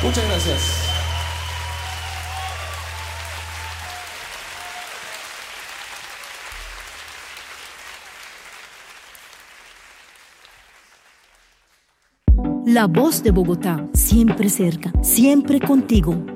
Muchas gracias. La Voz de Bogotá, siempre cerca, siempre contigo.